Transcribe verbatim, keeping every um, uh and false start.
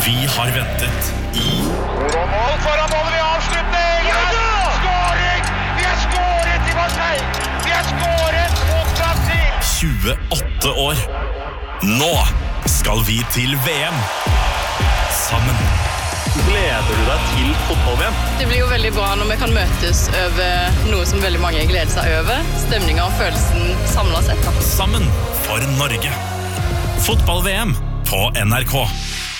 Vi har ventet i Og mål foran målet ved avslutning! Ja, ja! Skåring! Vi har skåret i Marseille! Vi har skåret mot Brasil! tjueåtte år. Nå skal vi til V M. Sammen. Gleder du deg til fotball-V M? Det blir jo veldig bra når vi kan møtes over noe som veldig mange gleder seg over. Stemningen og følelsen samlet sett. Da. Sammen for Norge. Fotball-V M på N R K.